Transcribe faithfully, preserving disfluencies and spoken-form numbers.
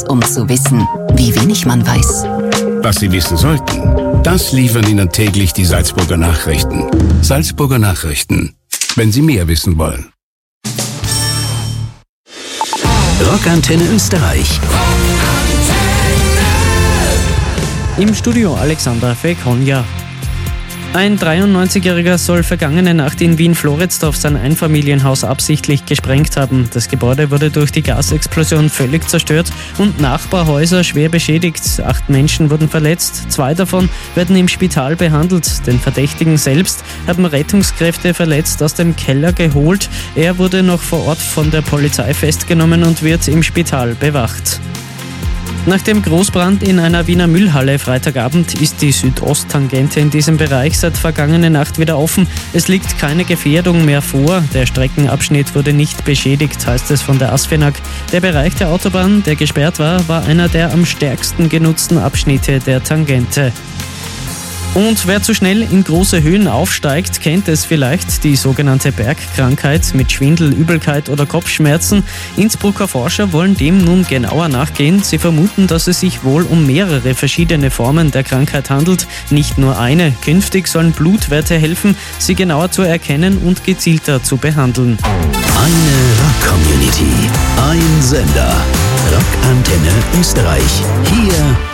Um zu wissen, wie wenig man weiß. Was Sie wissen sollten, das liefern Ihnen täglich die Salzburger Nachrichten. Salzburger Nachrichten, wenn Sie mehr wissen wollen. Rockantenne Österreich. Im Studio Alexandra Fekonja. Ein dreiundneunzigjähriger soll vergangene Nacht in Wien-Floridsdorf sein Einfamilienhaus absichtlich gesprengt haben. Das Gebäude wurde durch die Gasexplosion völlig zerstört und Nachbarhäuser schwer beschädigt. Acht Menschen wurden verletzt, zwei davon werden im Spital behandelt. Den Verdächtigen selbst haben Rettungskräfte verletzt aus dem Keller geholt. Er wurde noch vor Ort von der Polizei festgenommen und wird im Spital bewacht. Nach dem Großbrand in einer Wiener Müllhalle Freitagabend ist die Südosttangente in diesem Bereich seit vergangener Nacht wieder offen. Es liegt keine Gefährdung mehr vor. Der Streckenabschnitt wurde nicht beschädigt, heißt es von der ASFINAG. Der Bereich der Autobahn, der gesperrt war, war einer der am stärksten genutzten Abschnitte der Tangente. Und wer zu schnell in große Höhen aufsteigt, kennt es vielleicht, die sogenannte Bergkrankheit mit Schwindel, Übelkeit oder Kopfschmerzen. Innsbrucker Forscher wollen dem nun genauer nachgehen. Sie vermuten, dass es sich wohl um mehrere verschiedene Formen der Krankheit handelt, nicht nur eine. Künftig sollen Blutwerte helfen, sie genauer zu erkennen und gezielter zu behandeln. Eine Rock-Community, ein Sender. Rockantenne Österreich. Hier